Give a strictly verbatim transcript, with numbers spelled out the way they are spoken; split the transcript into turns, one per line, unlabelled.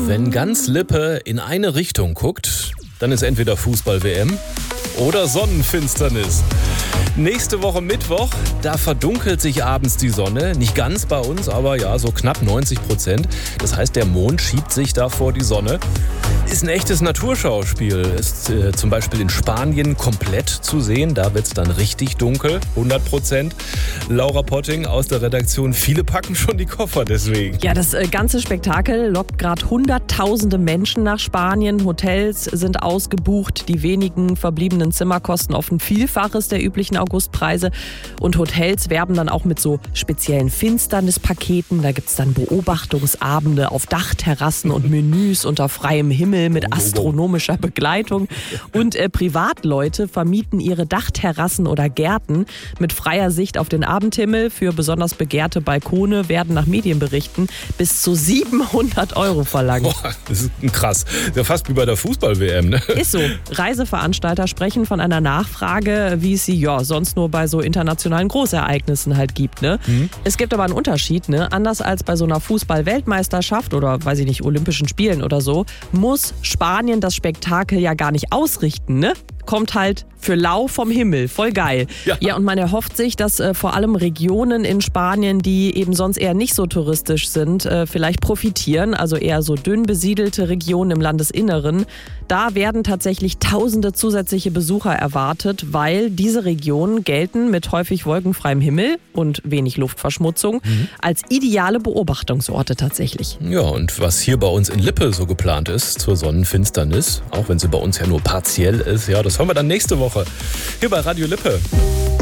Wenn ganz Lippe in eine Richtung guckt, dann ist entweder Fußball-W M oder Sonnenfinsternis. Nächste Woche Mittwoch, da verdunkelt sich abends die Sonne. Nicht ganz bei uns, aber ja, so knapp neunzig Prozent. Das heißt, der Mond schiebt sich da vor die Sonne. Ist ein echtes Naturschauspiel. Ist äh, zum Beispiel in Spanien komplett zu sehen. Da wird es dann richtig dunkel, hundert Prozent. Laura Potting aus der Redaktion. Viele packen schon die Koffer deswegen.
Ja, das äh, ganze Spektakel lockt gerade hunderttausende Menschen nach Spanien. Hotels sind ausgebucht. Die wenigen verbliebenen Zimmer kosten oft ein Vielfaches der üblichen Augustpreise. Und Hotels werben dann auch mit so speziellen Finsternispaketen. Da gibt es dann Beobachtungsabende auf Dachterrassen und Menüs unter freiem Himmel mit astronomischer Begleitung. Und äh, Privatleute vermieten ihre Dachterrassen oder Gärten mit freier Sicht auf den Abendhimmel. Für besonders begehrte Balkone werden nach Medienberichten bis zu siebenhundert Euro verlangt.
Boah, das ist krass. Ja, fast wie bei der Fußball-W M, ne?
Ist so. Reiseveranstalter sprechen von einer Nachfrage, wie es sie ja sonst nur bei so internationalen Großereignissen halt gibt, ne? Mhm. Es gibt aber einen Unterschied, ne? Anders als bei so einer Fußball-Weltmeisterschaft oder, weiß ich nicht, Olympischen Spielen oder so, muss Spanien das Spektakel ja gar nicht ausrichten, ne? Kommt halt für lau vom Himmel. Voll geil. Ja, ja und man erhofft sich, dass äh, vor allem Regionen in Spanien, die eben sonst eher nicht so touristisch sind, äh, vielleicht profitieren. Also eher so dünn besiedelte Regionen im Landesinneren. Da werden tatsächlich tausende zusätzliche Besucher erwartet, weil diese Regionen gelten mit häufig wolkenfreiem Himmel und wenig Luftverschmutzung mhm. als ideale Beobachtungsorte tatsächlich.
Ja, und was hier bei uns in Lippe so geplant ist zur Sonnenfinsternis, auch wenn sie bei uns ja nur partiell ist, ja, das hören wir dann nächste Woche hier bei Radio Lippe.